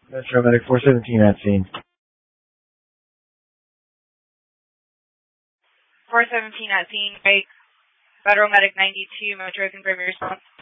Metro Medic 417 at scene. 417 at scene, right. Federal Medic 92, Metro, confirm your response.